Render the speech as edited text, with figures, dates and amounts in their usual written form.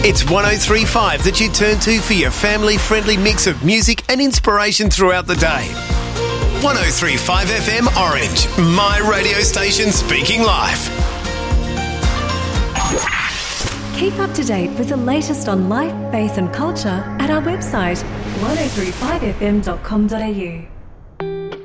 It's 103.5 that you turn to for your family-friendly mix of music and inspiration throughout the day. 103.5 FM Orange, my radio station speaking life. Keep up to date with the latest on life, faith and culture at our website 1035fm.com.au.